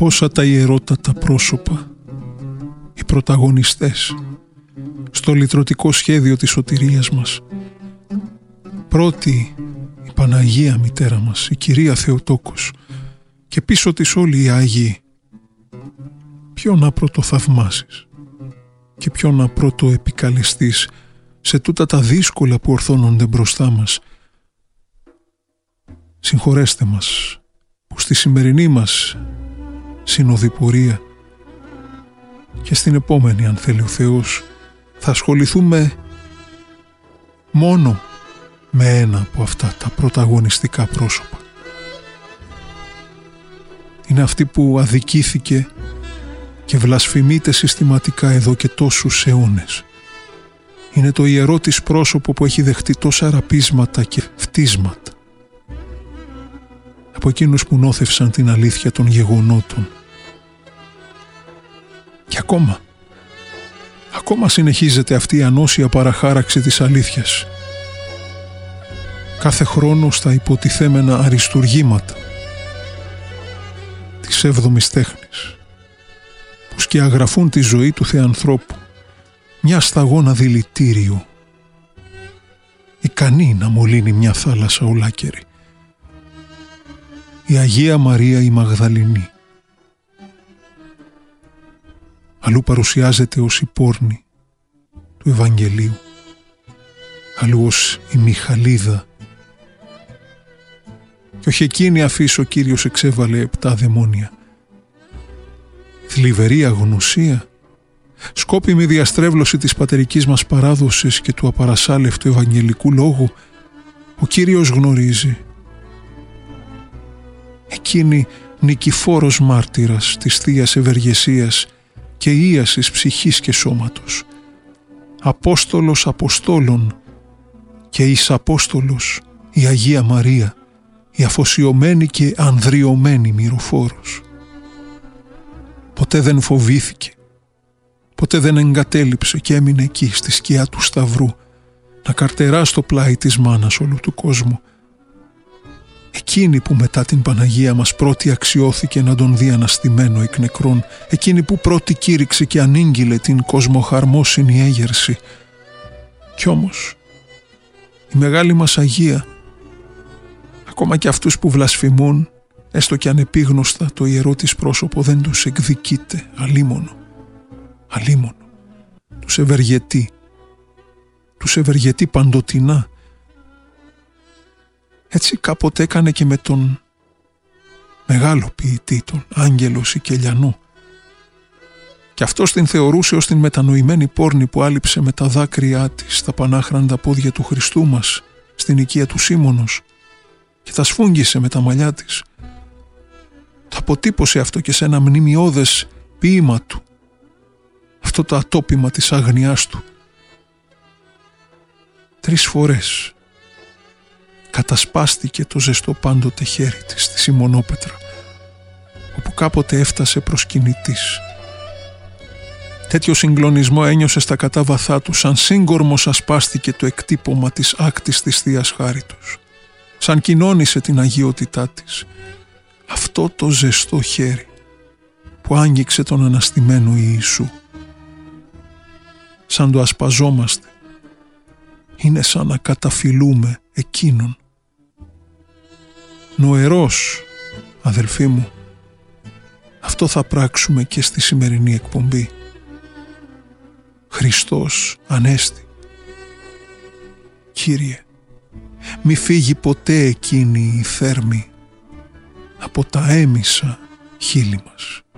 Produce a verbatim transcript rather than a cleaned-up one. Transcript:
πόσα τα ιερότατα πρόσωπα, οι πρωταγωνιστές στο λυτρωτικό σχέδιο της σωτηρίας μας. Πρώτη η Παναγία Μητέρα μας, η Κυρία Θεοτόκος, και πίσω της όλοι οι Άγιοι. Ποιο να πρωτοθαυμάσεις και ποιο να πρωτοεπικαλεστείς σε τούτα τα δύσκολα που ορθώνονται μπροστά μας. Συγχωρέστε μας που στη σημερινή μας συνοδοιπορία και στην επόμενη, αν θέλει ο Θεός, θα ασχοληθούμε μόνο με ένα από αυτά τα πρωταγωνιστικά πρόσωπα. Είναι αυτή που αδικήθηκε και βλασφημείται συστηματικά εδώ και τόσους αιώνες. Είναι το ιερό της πρόσωπο που έχει δεχτεί τόσα ραπίσματα και φτίσματα από εκείνους που νόθευσαν την αλήθεια των γεγονότων. Και ακόμα, ακόμα συνεχίζεται αυτή η ανώσια παραχάραξη της αλήθειας. Κάθε χρόνο στα υποτιθέμενα αριστουργήματα της έβδομης τέχνης που σκιαγραφούν τη ζωή του Θεανθρώπου, μια σταγόνα δηλητήριο, ικανή να μολύνει μια θάλασσα ολάκερη. Η Αγία Μαρία η Μαγδαληνή. Αλλού παρουσιάζεται ως η πόρνη του Ευαγγελίου, αλλού ως η Μιχαλίδα, και όχι εκείνη αφής ο Κύριος εξέβαλε επτά δαιμόνια. Θλιβερή αγνωσία, σκόπιμη διαστρέβλωση της πατερικής μας παράδοσης και του απαρασάλευτου Ευαγγελικού λόγου, ο Κύριος γνωρίζει. Εκείνη νικηφόρος μάρτυρας της Θείας Ευεργεσίας και ίασης ψυχής και σώματος, Απόστολος Αποστόλων και εις Απόστολος η Αγία Μαρία, η αφοσιωμένη και ανδριωμένη μυροφόρος. Ποτέ δεν φοβήθηκε, ποτέ δεν εγκατέλειψε και έμεινε εκεί στη σκιά του Σταυρού να καρτερά στο πλάι της μάνας όλου του κόσμου. Εκείνη που μετά την Παναγία μας πρώτη αξιώθηκε να τον δει αναστημένο εκ νεκρών, εκείνη που πρώτη κήρυξε και ανήγγειλε την κοσμοχαρμόσυνη έγερση. Κι όμως η μεγάλη μας Αγία, ακόμα και αυτούς που βλασφημούν, έστω και ανεπίγνωστα, το ιερό της πρόσωπο δεν τους εκδικείται, αλίμονο, αλίμονο, τους ευεργετεί, τους ευεργετεί παντοτινά. Έτσι κάποτε έκανε και με τον μεγάλο ποιητή, τον Άγγελο Σικελιανό. Και αυτός την θεωρούσε ως την μετανοημένη πόρνη που άλυψε με τα δάκρυά της στα πανάχραντα πόδια του Χριστού μας στην οικία του Σίμωνος και τα σφούγγισε με τα μαλλιά της. Το αποτύπωσε αυτό και σε ένα μνημειώδες ποίημα του, αυτό το ατόπιμα της αγνιάς του. Τρεις φορές κατασπάστηκε το ζεστό πάντοτε χέρι της στη Σιμωνόπετρα, όπου κάποτε έφτασε προσκυνητής. Τέτοιο συγκλονισμό ένιωσε στα κατάβαθά του, σαν σύγκορμος ασπάστηκε το εκτύπωμα της άκτης της Θείας Χάριτος, σαν κοινώνησε την αγιότητά της. Αυτό το ζεστό χέρι που άγγιξε τον αναστημένο Ιησού. Σαν το ασπαζόμαστε, είναι σαν να καταφυλούμε εκείνον. Νοερός, αδελφοί μου, αυτό θα πράξουμε και στη σημερινή εκπομπή. Χριστός Ανέστη. Κύριε, μη φύγει ποτέ εκείνη η θέρμη από τα έμισα χείλη μας.